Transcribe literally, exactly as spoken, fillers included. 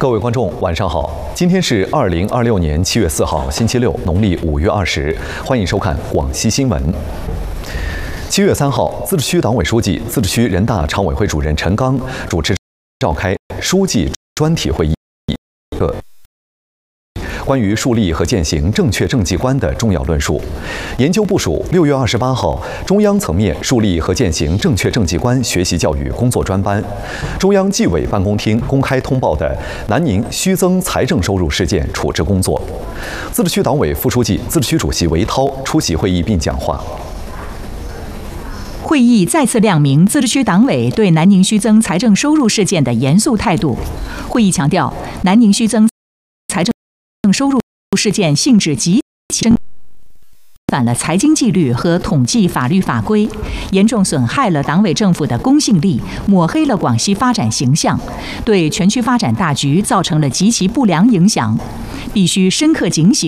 各位观众，晚上好！今天是二零二六年七月四号，星期六，农历五月二十。欢迎收看广西新闻。七月三号，自治区党委书记、自治区人大常委会主任陈刚主持召开书记专题会议，关于树立和践行正确政绩观的重要论述。研究部署六月二十八号中央层面树立和践行正确政绩观学习教育工作专班，中央纪委办公厅公开通报的南宁虚增财政收入事件处置工作。自治区党委副书记、自治区主席韦涛出席会议并讲话。 会议再次亮明自治区党委对南宁虚增财政收入事件的严肃态度。会议强调，南宁虚增财政收入事件性质极其深，反了财经纪律和统计法律法规，严重损害了党委政府的公信力，抹黑了广西发展形象，对全区发展大局造成了极其不良影响，必须深刻警醒。